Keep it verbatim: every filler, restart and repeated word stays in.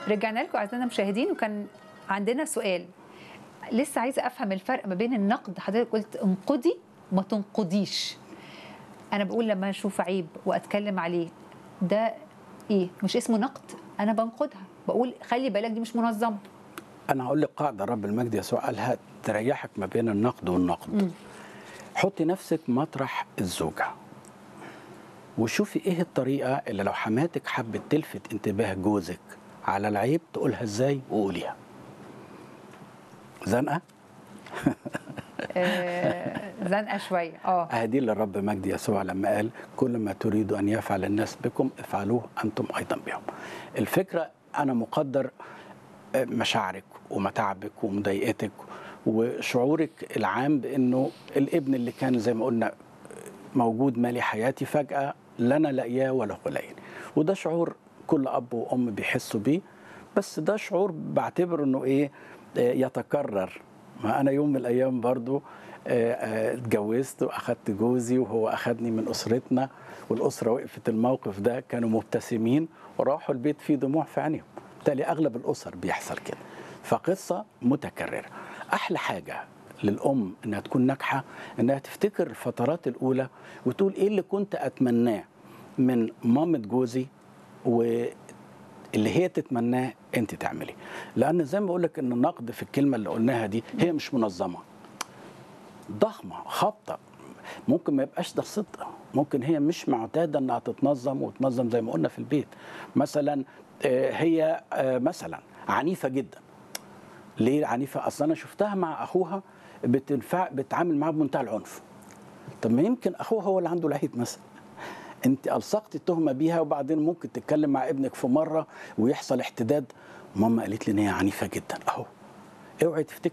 رجعنا لكم اعزائنا المشاهدين، وكان عندنا سؤال لسه عايزه افهم الفرق ما بين النقد. حضرتك قلت انقدي ما تنقديش. انا بقول لما اشوف عيب واتكلم عليه ده ايه؟ مش اسمه نقد، انا بنقدها، بقول خلي بالك دي مش منظمه. انا هقول لك قاعده رب المجد يسوع قالها تريحك ما بين النقد والنقد. م. حطي نفسك مطرح الزوجه وشوفي ايه الطريقه اللي لو حماتك حبت تلفت انتباه جوزك على العيب تقولها ازاي وقوليها. زنقه زنقه شويه. اه اهدي للرب مجد يسوع لما قال كل ما تريدوا ان يفعل الناس بكم افعلوه انتم ايضا بهم. الفكره انا مقدر مشاعرك ومتاعبك ومضايقتك وشعورك العام بانه الابن اللي كان زي ما قلنا موجود مالي حياتي فجاه لا انا لاقياه ولا هو لاقيني، وده شعور كل اب وام بيحسوا بيه، بس ده شعور بعتبره انه ايه يتكرر. ما انا يوم من الايام برضو اتجوزت واخدت جوزي وهو اخدني من اسرتنا، والاسره وقفت الموقف ده كانوا مبتسمين وراحوا البيت فيه دموع في عينيهم. بالتالي اغلب الاسر بيحصل كده، فقصه متكرره. احلى حاجه للام انها تكون ناجحه انها تفتكر الفترات الاولى وتقول ايه اللي كنت اتمناه من مامة جوزي واللي هي تتمناه انت تعملي. لان زي ما بقول لك ان النقد في الكلمه اللي قلناها دي هي مش منظمه، ضخمه خبطه، ممكن ما يبقاش ده صدق، ممكن هي مش معتاده انها تتنظم وتنظم زي ما قلنا في البيت. مثلا هي مثلا عنيفه جدا. ليه عنيفه؟ اصلا انا شفتها مع اخوها بتنفع بتعامل معاه بمنتهى العنف. طب ما يمكن اخوها هو اللي عنده العيب مثلا، انت الصقت التهمه بيها وبعدين ممكن تتكلم مع ابنك في مره ويحصل احتداد. ماما قالت لي ان هي عنيفه جدا. اهو اوعي تفتكر